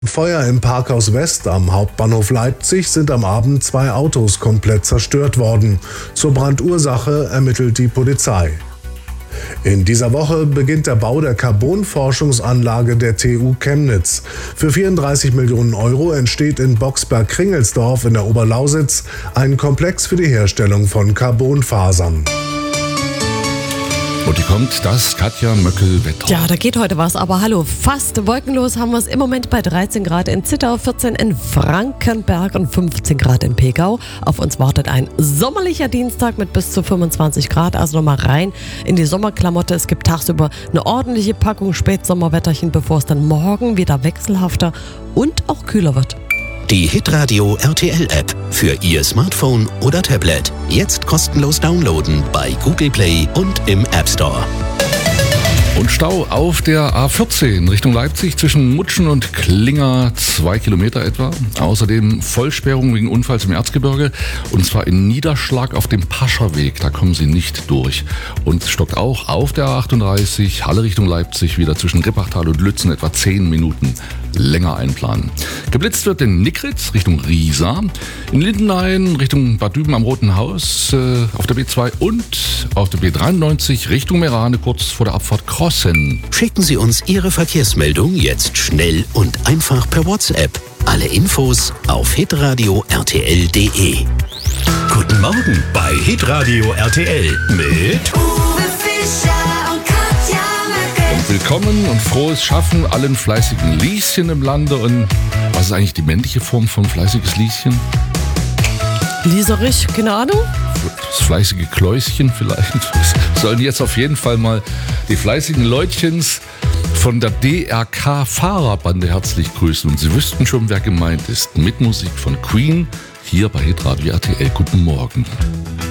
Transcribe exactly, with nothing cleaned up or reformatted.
Feuer im Parkhaus West am Hauptbahnhof Leipzig sind am Abend zwei Autos komplett zerstört worden. Zur Brandursache ermittelt die Polizei. In dieser Woche beginnt der Bau der Carbon-Forschungsanlage der T U Chemnitz. Für vierunddreißig Millionen Euro entsteht in Boxberg-Kringelsdorf in der Oberlausitz ein Komplex für die Herstellung von Carbonfasern. Und die kommt das Katja Möckel-Wetter. Ja, da geht heute was, aber hallo, fast wolkenlos haben wir es im Moment bei dreizehn Grad in Zittau, vierzehn in Frankenberg und fünfzehn Grad in Pegau. Auf uns wartet ein sommerlicher Dienstag mit bis zu fünfundzwanzig Grad, also nochmal rein in die Sommerklamotte. Es gibt tagsüber eine ordentliche Packung Spätsommerwetterchen, bevor es dann morgen wieder wechselhafter und auch kühler wird. Die Hitradio R T L-App für Ihr Smartphone oder Tablet. Jetzt kostenlos downloaden bei Google Play und im App Store. Und Stau auf der A vierzehn Richtung Leipzig zwischen Mutschen und Klinger, zwei Kilometer etwa. Außerdem Vollsperrung wegen Unfalls im Erzgebirge und zwar in Niederschlag auf dem Pascherweg. Da kommen Sie nicht durch. Und stockt auch auf der A achtunddreißig Halle Richtung Leipzig wieder zwischen Rippachtal und Lützen etwa zehn Minuten länger einplanen. Geblitzt wird in Nickritz Richtung Riesa, in Lindenhain Richtung Bad Düben am Roten Haus, äh, auf der B zwei und auf der B dreiundneunzig Richtung Merane kurz vor der Abfahrt Crossen. Schicken Sie uns Ihre Verkehrsmeldung jetzt schnell und einfach per WhatsApp. Alle Infos auf hitradio r t l punkt d e. Guten Morgen bei Hitradio R T L mit Uwe Fischer und Katja Möckel. Und willkommen und frohes Schaffen allen fleißigen Lieschen im Lande. Und was ist eigentlich die männliche Form von fleißiges Lieschen? Lieserich, keine Ahnung. Das fleißige Kläuschen vielleicht. Wir sollen jetzt auf jeden Fall mal die fleißigen Leutchens von der D R K-Fahrerbande herzlich grüßen. Und Sie wüssten schon, wer gemeint ist. Mit Musik von Queen hier bei Hitradio R T L. Guten Morgen.